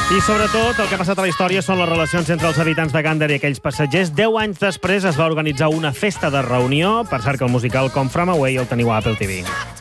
I sobretot el que ha passat a la història són les relacions entre els habitants de Gander i aquells passatgers. 10 anys després es va organitzar una festa de reunió. Per cert que el musical Come From Away el teniu a Apple TV.